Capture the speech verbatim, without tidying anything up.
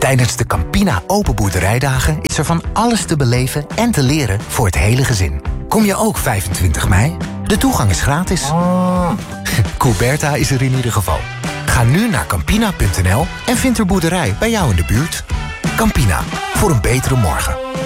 Tijdens de Campina Open Boerderijdagen is er van alles te beleven en te leren voor het hele gezin. Kom je ook vijfentwintig mei? De toegang is gratis. Couberta is er in ieder geval. Ga nu naar campina punt n l en vind er boerderij bij jou in de buurt. Campina, voor een betere morgen.